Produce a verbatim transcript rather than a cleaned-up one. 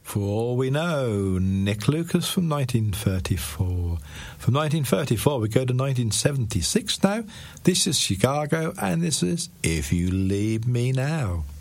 For All We Know, Nick Lucas from nineteen thirty-four. From nineteen thirty-four, we go to nineteen seventy-six now. This is Chicago, and this is If You Leave Me Now.